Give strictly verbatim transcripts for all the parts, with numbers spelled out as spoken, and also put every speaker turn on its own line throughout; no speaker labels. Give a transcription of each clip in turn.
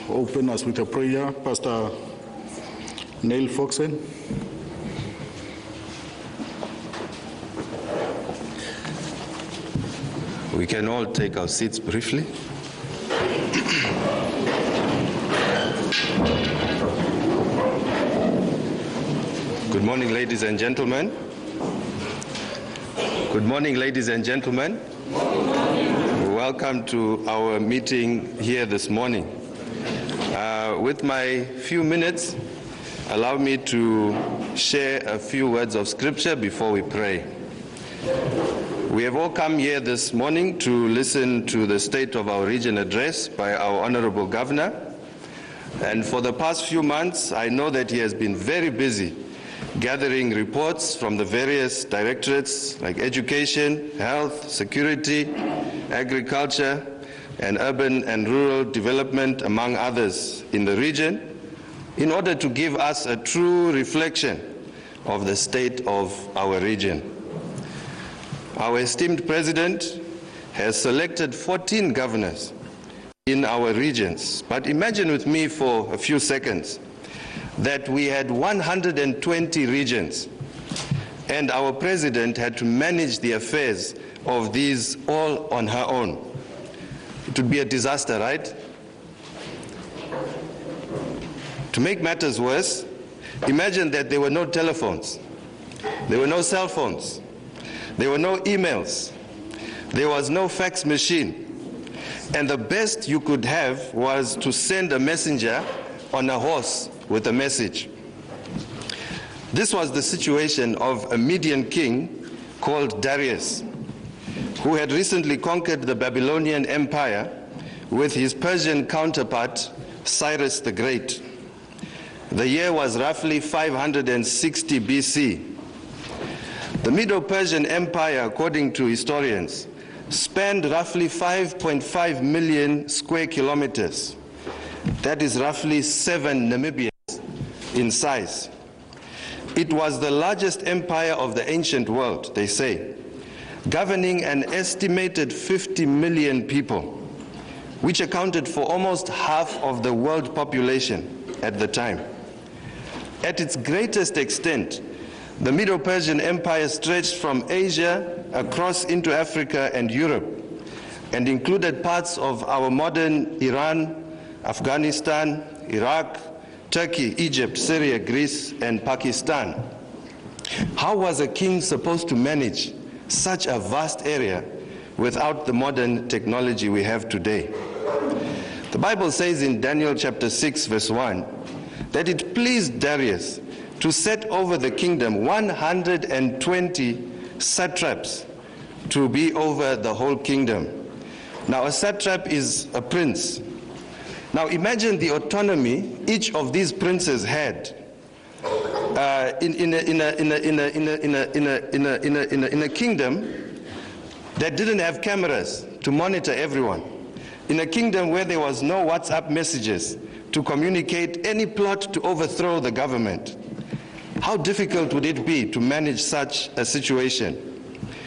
open us with a prayer. Pastor Neil Foxen.
We can all take our seats briefly. Good morning, ladies and gentlemen. Good morning, ladies and gentlemen. Welcome to our meeting here this morning. Uh, with my few minutes, allow me to share a few words of scripture before we pray. We have all come here this morning to listen to the State of our Region address by our Honorable Governor. And for the past few months, I know that he has been very busy gathering reports from the various directorates like education, health, security, agriculture, and urban and rural development, among others, in the region, in order to give us a true reflection of the state of our region. Our esteemed President has selected fourteen governors in our regions. But imagine with me for a few seconds that we had one hundred twenty regions and our President had to manage the affairs of these all on her own. It would be a disaster, right? To make matters worse, imagine that there were no telephones, there were no cell phones, there were no emails, there was no fax machine, and the best you could have was to send a messenger on a horse with a message. This was the situation of a Median king called Darius, who had recently conquered the Babylonian Empire with his Persian counterpart, Cyrus the Great. The year was roughly five hundred sixty B C. The Medo-Persian Empire, according to historians, spanned roughly five point five million square kilometers. That is roughly seven Namibians in size. It was the largest empire of the ancient world, they say, governing an estimated fifty million people, which accounted for almost half of the world population at the time. At its greatest extent, the Medo-Persian Empire stretched from Asia across into Africa and Europe, and included parts of our modern Iran, Afghanistan, Iraq, Turkey, Egypt, Syria, Greece, and Pakistan. How was a king supposed to manage such a vast area without the modern technology we have today? The Bible says in Daniel chapter six, verse one, that it pleased Darius to set over the kingdom one hundred twenty satraps to be over the whole kingdom. Now, a satrap is a prince. Now, imagine the autonomy each of these princes had uh, in, in, a, in, a, in, a, in, a, in, a, in, a, in, a, in, a, in, a, in, a, in a kingdom that didn't have cameras to monitor everyone, in a kingdom where there was no WhatsApp messages to communicate any plot to overthrow the government. How difficult would it be to manage such a situation?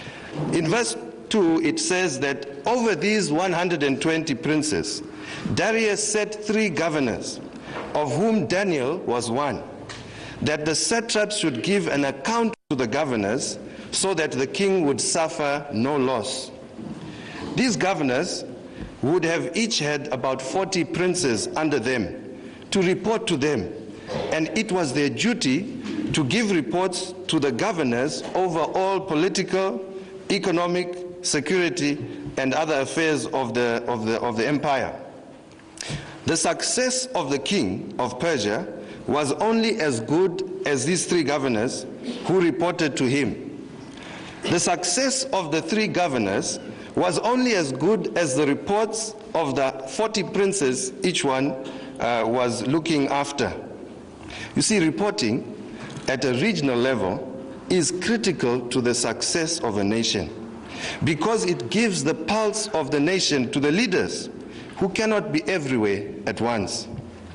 In verse two, it says that over these one hundred twenty princes, Darius set three governors, of whom Daniel was one, that the satraps should give an account to the governors so that the king would suffer no loss. These governors would have each had about forty princes under them to report to them, and it was their duty to give reports to the governors over all political, economic, security, and other affairs of the, of the, of the empire. The success of the king of Persia was only as good as these three governors who reported to him. The success of the three governors was only as good as the reports of the forty princes each one uh, was looking after. You see, reporting at a regional level is critical to the success of a nation because it gives the pulse of the nation to the leaders who cannot be everywhere at once.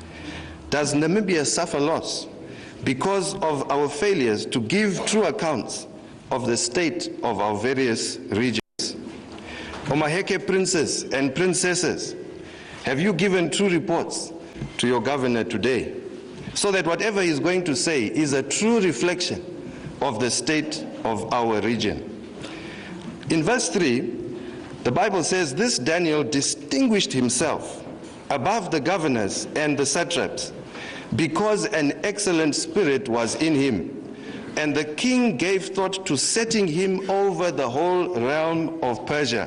Does Namibia suffer loss because of our failures to give true accounts of the state of our various regions? Omaheke princes and princesses, have you given true reports to your governor today, so that whatever he's going to say is a true reflection of the state of our region. In verse three, the Bible says, this Daniel distinguished himself above the governors and the satraps, because an excellent spirit was in him, and the king gave thought to setting him over the whole realm of Persia.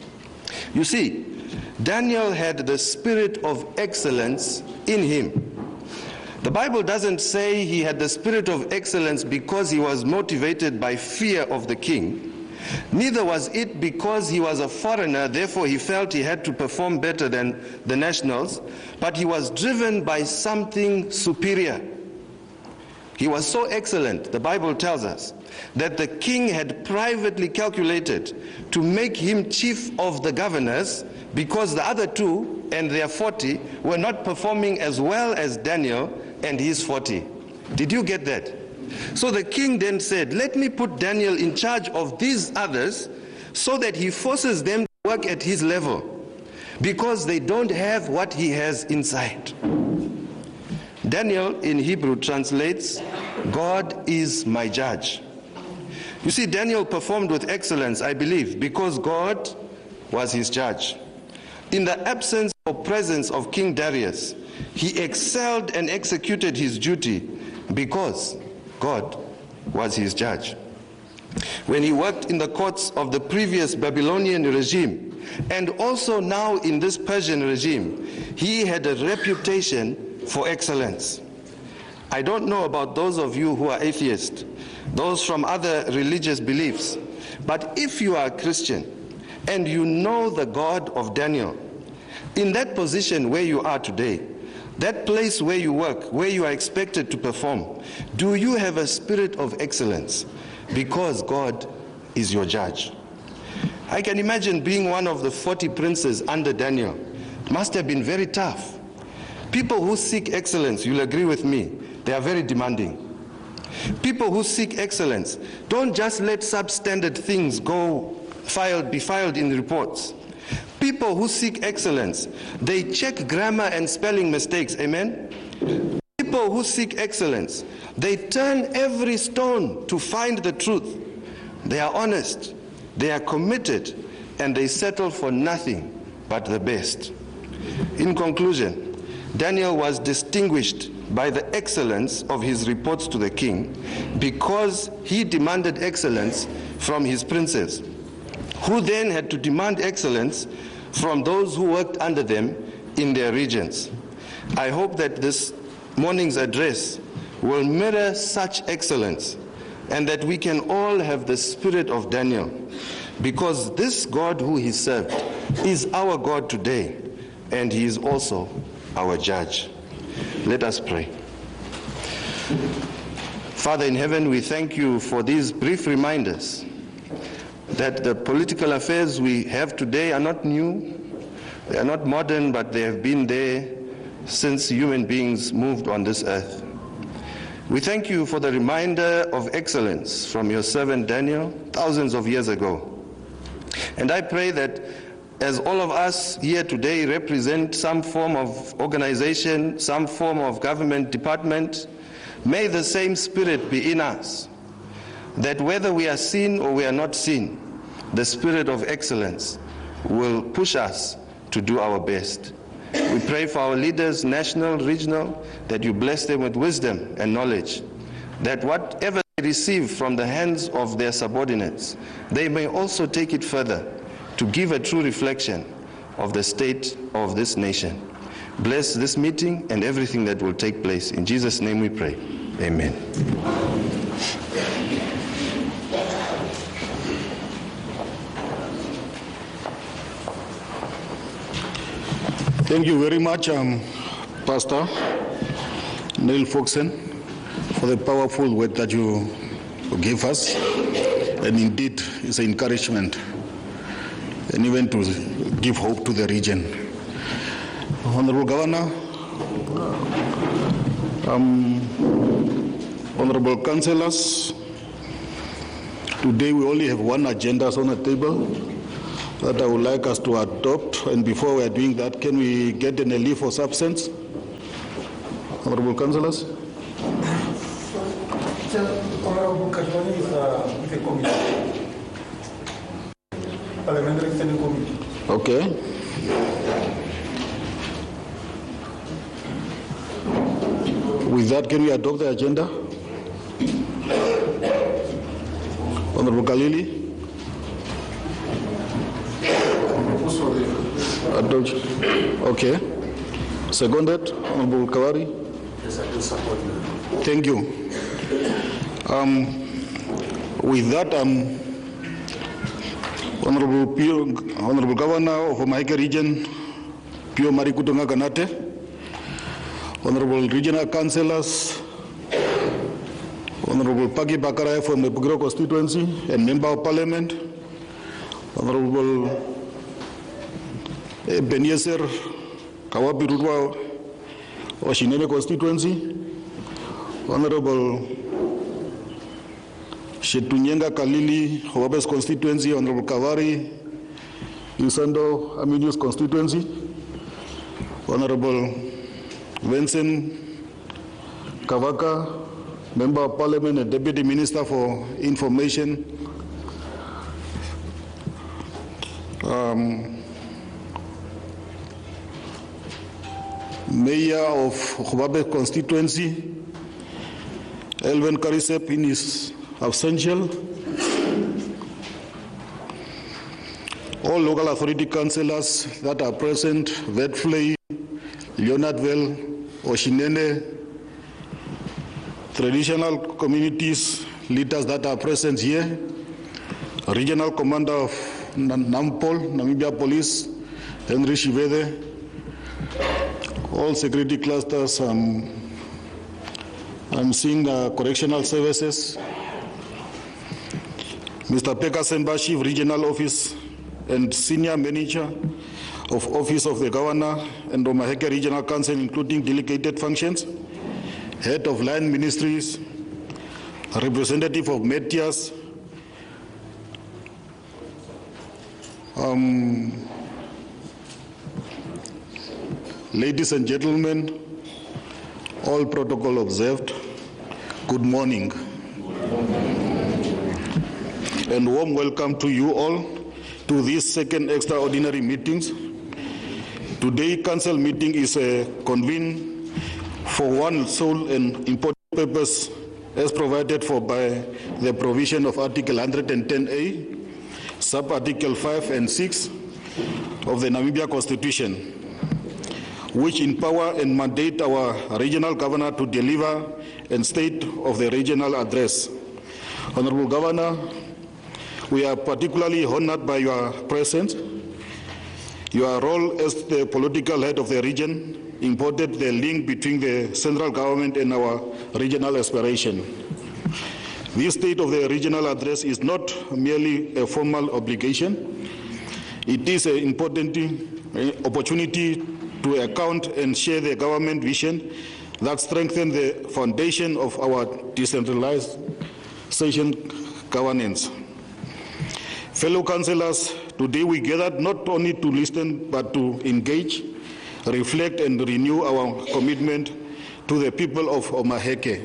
You see, Daniel had the spirit of excellence in him. The Bible doesn't say he had the spirit of excellence because he was motivated by fear of the king. Neither was it because he was a foreigner, therefore he felt he had to perform better than the nationals, but he was driven by something superior. He was so excellent, the Bible tells us, that the king had privately calculated to make him chief of the governors because the other two and their forty were not performing as well as Daniel and his forty. Did you get that? So the king then said, let me put Daniel in charge of these others so that he forces them to work at his level because they don't have what he has inside. Daniel in Hebrew translates, God is my judge. You see, Daniel performed with excellence, I believe, because God was his judge. In the absence or presence of King Darius, he excelled and executed his duty because God was his judge. When he worked in the courts of the previous Babylonian regime and also now in this Persian regime, he had a reputation for excellence. I don't know about those of you who are atheists, those from other religious beliefs, but if you are a Christian and you know the God of Daniel, in that position where you are today, that place where you work, where you are expected to perform, do you have a spirit of excellence because God is your judge? I can imagine being one of the forty princes under Daniel. It must have been very tough. People who seek excellence, you'll agree with me, they are very demanding. People who seek excellence don't just let substandard things go filed, be filed in reports. People who seek excellence, they check grammar and spelling mistakes, amen? People who seek excellence, they turn every stone to find the truth. They are honest, they are committed, and they settle for nothing but the best. In conclusion, Daniel was distinguished by the excellence of his reports to the king because he demanded excellence from his princes, who then had to demand excellence from those who worked under them in their regions. I hope that this morning's address will mirror such excellence and that we can all have the spirit of Daniel, because this God who he served is our God today, and he is also our judge. Let us pray. Father in heaven, we thank you for these brief reminders that the political affairs we have today are not new, they are not modern, but they have been there since human beings moved on this earth. We thank you for the reminder of excellence from your servant Daniel thousands of years ago. And I pray that as all of us here today represent some form of organization, some form of government department, may the same spirit be in us, that whether we are seen or we are not seen, the spirit of excellence will push us to do our best. We pray for our leaders, national, regional, that you bless them with wisdom and knowledge, that whatever they receive from the hands of their subordinates, they may also take it further to give a true reflection of the state of this nation. Bless this meeting and everything that will take place. In Jesus' name we pray. Amen.
Thank you very much, um, Pastor Neil Foxen, for the powerful word that you gave us. And indeed, it's an encouragement, and even to give hope to the region. Honorable Governor, um, Honorable Councillors, today we only have one agenda on the table that I would like us to adopt. And before we are doing that, can we get an leave for substance? Honorable Councillors.
Honorable Kashmani is uh, with the committee. Parliamentary Standing Committee.
Okay. With that, can we adopt the agenda? Honorable Khalili. Adopt. Okay. Seconded, Honorable Kawari.
Yes, I can support that.
Thank you. Um, with that, um, Honorable Pio, Honorable Governor of Omaheke Region, Pio Marikutunga Ganate, Honorable Regional Councillors, Honorable Pagi Bakarai from the Bugiro constituency and Member of Parliament, Honorable Benyeser Kawapi Rudwa Oshinene constituency, Honorable Shetunyenga Kalili, Howabes constituency, Honorable Kavari, Usando Aminius constituency, Honorable Vincent Kavaka, Member of Parliament and Deputy Minister for Information, um, Mayor of Howabes constituency, Elvin Karisep in his absential, all local authority councillors that are present, Vetfley, Leonardville, Oshinene, traditional communities, leaders that are present here, Regional Commander of Nampol, Namibia Police, Henry Shivede, all security clusters, um, I'm seeing uh, correctional services, Mister Peka Semba, Chief Regional Office and Senior Manager of Office of the Governor and Omaheke Regional Council, including delegated functions, Head of Land Ministries, Representative of Metias, um, ladies and gentlemen, all protocol observed, good morning. And warm welcome to you all to this second extraordinary meetings. Today, council meeting is uh, convened for one sole and important purpose as provided for by the provision of Article one hundred ten A, sub-article five and six of the Namibia Constitution, which empower and mandate our regional governor to deliver and state of the regional address. Honorable Governor, we are particularly honored by your presence. Your role as the political head of the region imported the link between the central government and our regional aspiration. This state of the regional address is not merely a formal obligation. It is an important opportunity to account and share the government vision that strengthens the foundation of our decentralized session governance. Fellow councillors, today we gathered not only to listen but to engage, reflect and renew our commitment to the people of Omaheke.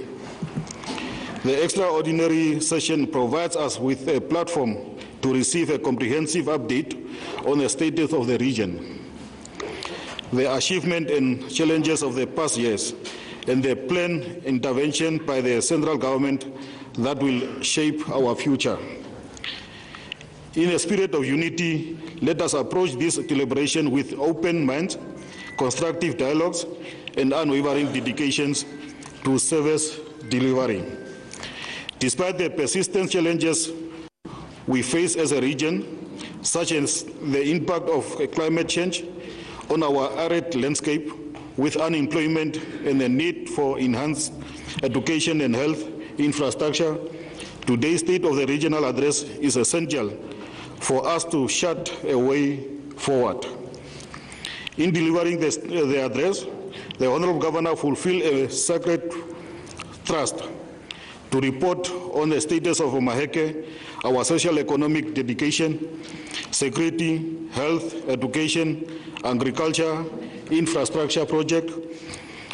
The extraordinary session provides us with a platform to receive a comprehensive update on the status of the region, the achievements and challenges of the past years, and the planned intervention by the central government that will shape our future. In a spirit of unity, let us approach this deliberation with open minds, constructive dialogues, and unwavering dedications to service delivery. Despite the persistent challenges we face as a region, such as the impact of climate change on our arid landscape, with unemployment and the need for enhanced education and health infrastructure, today's state of the regional address is essential for us to chart a way forward. In delivering this, uh, the address, the Honorable Governor fulfilled a sacred trust to report on the status of Omaheke, our social economic dedication, security, health, education, agriculture, infrastructure project,